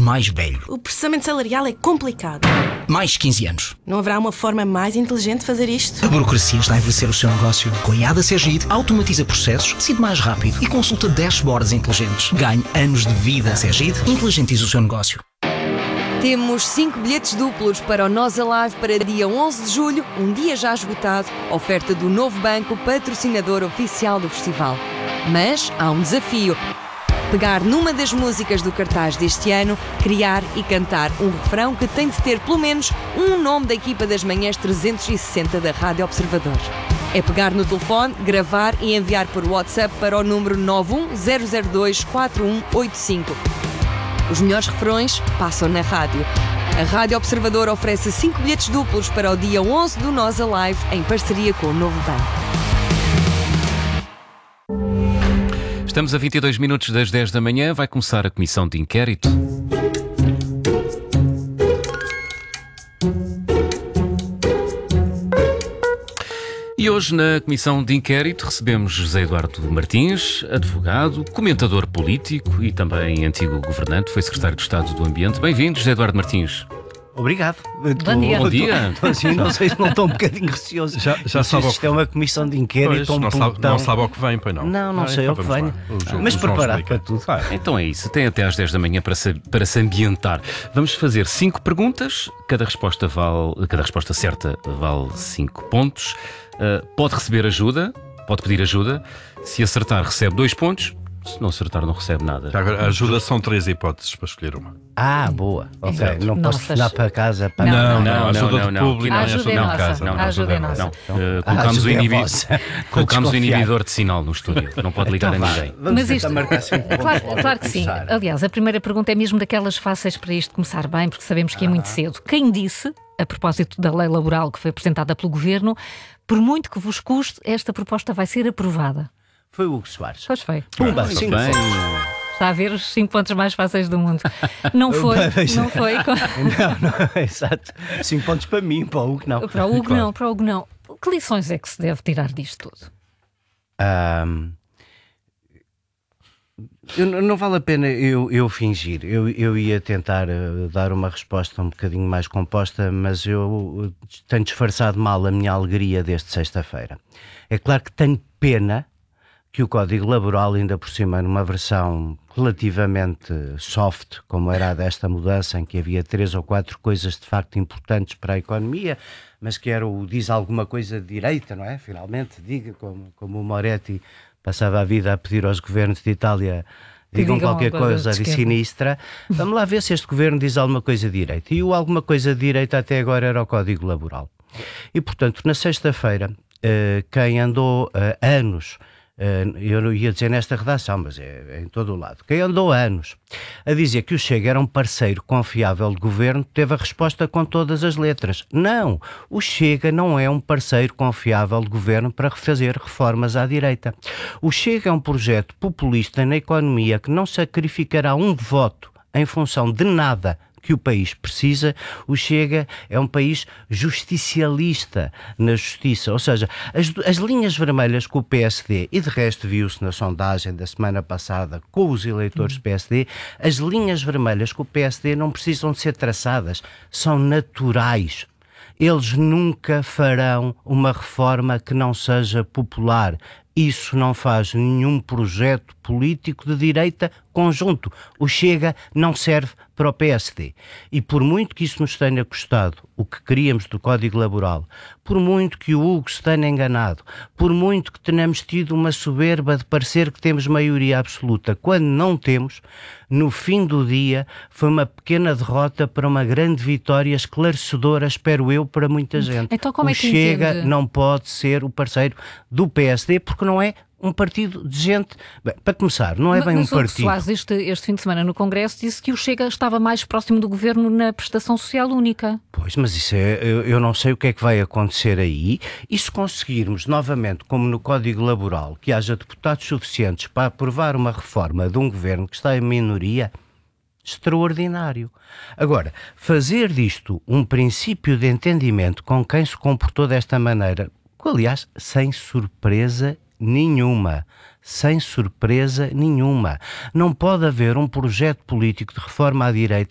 mais velho. O processamento salarial é complicado. Mais 15 anos. Não haverá uma forma mais inteligente de fazer isto? A burocracia está a envelhecer o seu negócio. Com a IADA Sergide, automatiza processos, decide mais rápido e consulta dashboards inteligentes. Ganhe anos de vida. Sergide, inteligentiza o seu negócio. Temos 5 bilhetes duplos para o Nós Alive para dia 11 de julho, um dia já esgotado, oferta do Novo Banco, patrocinador oficial do festival. Mas há um desafio. Pegar numa das músicas do cartaz deste ano, criar e cantar um refrão que tem de ter pelo menos um nome da equipa das manhãs 360 da Rádio Observador. É pegar no telefone, gravar e enviar por WhatsApp para o número 910024185. Os melhores refrões passam na rádio. A Rádio Observador oferece 5 bilhetes duplos para o dia 11 do Nós Alive, em parceria com o Novo Banco. Estamos a 22 minutos das 10 da manhã. Vai começar a comissão de inquérito. E hoje, na comissão de inquérito, recebemos José Eduardo Martins, advogado, comentador político e também antigo governante, foi secretário de Estado do Ambiente. Bem-vindo, José Eduardo Martins. Obrigado. Bom dia. Estou assim, não sei se não estou um bocadinho receoso. Já sabe isto é uma comissão de inquérito. Pois, não sabe ao que vem, pois não. Não sei ao que vem. Mas preparado para tudo. Então é isso, tem até às 10 da manhã para se ambientar. Vamos fazer 5 perguntas, cada resposta certa vale 5 pontos. Pode receber ajuda, pode pedir ajuda. Se acertar, recebe 2 pontos. Se não acertar, não recebe nada. Agora, a ajuda são 3 hipóteses para escolher uma. Boa. Ok, não posso telefonar para casa. Para não. Ajuda de público, ajuda de nossa. casa. Ajuda nossa. Colocámos o inibidor de sinal no estúdio. Não pode ligar a ninguém. Mas isto, claro que sim. Aliás, a primeira pergunta é mesmo daquelas fáceis para isto começar bem, porque sabemos que é muito cedo. Quem disse, a propósito da lei laboral que foi apresentada pelo Governo, por muito que vos custe, esta proposta vai ser aprovada? Foi o Hugo Soares. Pois foi. Pumba, 5 pontos. Está a ver os 5 pontos mais fáceis do mundo. Não foi. Não, exato. 5 pontos para mim, para o Hugo não. Para o Hugo não, para o Hugo não. Que lições é que se deve tirar disto tudo? Não vale a pena eu fingir. Eu ia tentar dar uma resposta um bocadinho mais composta, mas eu tenho disfarçado mal a minha alegria desde sexta-feira. É claro que tenho pena que o Código Laboral, ainda por cima numa versão relativamente soft, como era a desta mudança, em que havia 3 ou 4 coisas de facto importantes para a economia, mas que era o diz alguma coisa de direita, não é? Finalmente, diga, como o Moretti passava a vida a pedir aos governos de Itália, digam qualquer coisa de sinistra. Vamos lá ver se este governo diz alguma coisa de direita. E o alguma coisa de direita até agora era o Código Laboral. E, portanto, na sexta-feira, quem andou anos, eu não ia dizer nesta redação, mas é em todo o lado, quem andou anos a dizer que o Chega era um parceiro confiável de governo, teve a resposta com todas as letras. Não, o Chega não é um parceiro confiável de governo para refazer reformas à direita. O Chega é um projeto populista na economia que não sacrificará um voto em função de nada que o país precisa. O Chega é um país justicialista na justiça, ou seja, as linhas vermelhas com o PSD, e de resto viu-se na sondagem da semana passada com os eleitores do PSD, as linhas vermelhas com o PSD não precisam de ser traçadas, são naturais. Eles nunca farão uma reforma que não seja popular. Isso não faz nenhum projeto político de direita conjunto. O Chega não serve para o PSD. E por muito que isso nos tenha custado o que queríamos do Código Laboral, por muito que o Hugo se tenha enganado, por muito que tenhamos tido uma soberba de parecer que temos maioria absoluta, quando não temos, no fim do dia foi uma pequena derrota para uma grande vitória esclarecedora, espero eu, para muita gente. Então, como o é que Chega entende? não pode ser o parceiro do PSD, porque não é um partido de gente... Bem, para começar, não é bem um partido. Soares, este fim de semana no Congresso, disse que o Chega estava mais próximo do governo na prestação social única. Pois, mas isso eu não sei o que é que vai acontecer aí, e se conseguirmos novamente, como no Código Laboral, que haja deputados suficientes para aprovar uma reforma de um governo que está em minoria, extraordinário. Agora, fazer disto um princípio de entendimento com quem se comportou desta maneira, aliás, sem surpresa nenhuma. Sem surpresa nenhuma. Não pode haver um projeto político de reforma à direita